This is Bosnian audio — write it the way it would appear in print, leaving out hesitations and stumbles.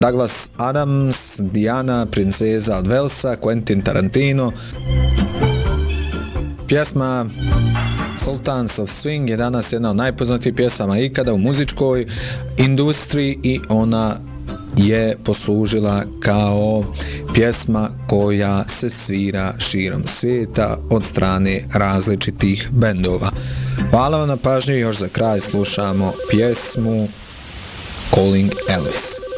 Douglas Adams, Diana, princeza od Velsa, Quentin Tarantino. Pjesma Sultans of Swing je danas jedna od najpoznatijih pjesama ikada u muzičkoj industriji i ona je poslužila kao pjesma koja se svira širom svijeta od strane različitih bendova. Hvala vam na pažnji, još za kraj slušamo pjesmu Calling Elvis.